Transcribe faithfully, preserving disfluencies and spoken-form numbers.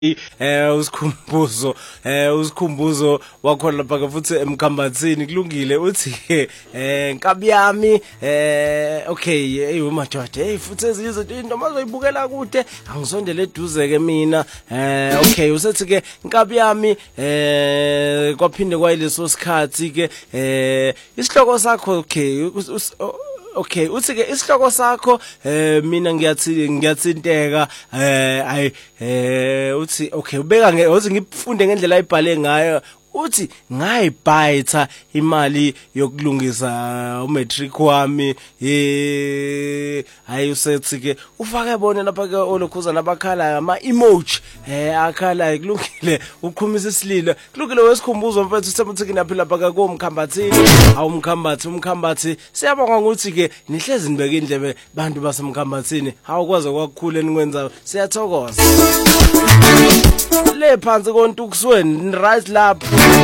eh usikhumbuzo eh usikhumbuzo wakhona lapha ke futhi emkhambathini kulungile uthi eh nkabi yami eh okay hey umadoda hey futhi ezinye izinto intombi azoyibukela kude angisondele eduze ke mina eh okay usethi ke nkabi yami eh kwaphinde kwayileso sikhathi ke eh isihloko sakho okay okay uthi ke isihloko sakho eh mina ngiyathi ngiyathinteka eh ay eh uthi okay ubeka ngithi ngifunde ngendlela ayibhale ngayo uthi ngayibhayitha imali yokulungisa umatric wami eh hayi usethi ke ufake bona lapha ke olokhuza nabakhala ama emoji eh akhala kulungile uqhumisa isililo kulungile wesikhumbuzo mfethu usemuthi kinaphi lapha ke komkhambathini awumkhambathi umkhambathi siyabonga ukuthi ke nihlezi nibeke indlebe bantu basemkhambathini awukwazi kwakukhulu enikwenza siyathokoza le phansi kontukusweni right lapha